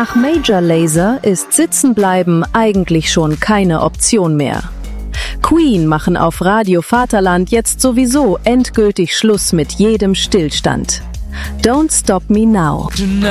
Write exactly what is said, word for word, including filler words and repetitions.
Nach Major Lazer ist Sitzenbleiben eigentlich schon keine Option mehr. Queen machen auf Radio Vaterland jetzt sowieso endgültig Schluss mit jedem Stillstand. Don't Stop Me Now.